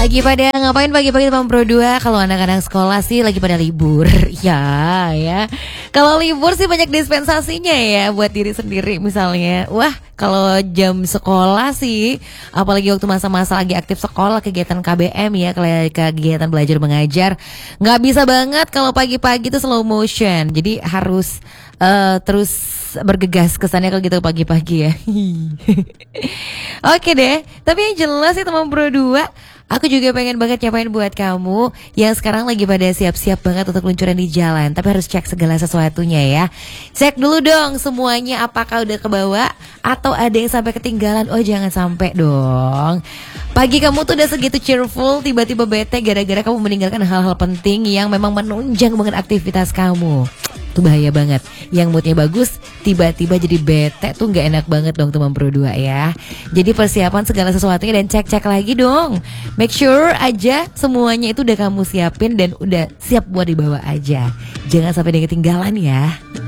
Lagi pada ngapain pagi-pagi teman Pro 2? Kalau anak-anak sekolah sih lagi pada libur. Ya. Kalau libur sih banyak dispensasinya ya buat diri sendiri misalnya. Wah, kalau jam sekolah sih, apalagi waktu masa-masa lagi aktif sekolah, kegiatan KBM ya, kegiatan belajar mengajar, nggak bisa banget kalau pagi-pagi tuh slow motion. Jadi harus terus bergegas kesannya kalau gitu pagi-pagi ya. Oke deh, tapi yang jelas sih teman Pro 2, aku juga pengen banget nyapain buat kamu yang sekarang lagi pada siap-siap banget untuk luncuran di jalan. Tapi harus cek segala sesuatunya ya. Cek dulu dong semuanya apakah udah kebawa atau ada yang sampai ketinggalan. Oh jangan sampai dong. Pagi kamu tuh udah segitu cheerful, tiba-tiba bete gara-gara kamu meninggalkan hal-hal penting yang memang menunjang banget aktivitas kamu. Itu bahaya banget. Yang moodnya bagus tiba-tiba jadi bete tuh gak enak banget dong teman Pro 2 ya. Jadi persiapan segala sesuatunya dan cek-cek lagi dong. Make sure aja semuanya itu udah kamu siapin dan udah siap buat dibawa aja. Jangan sampai ada yang ketinggalan ya.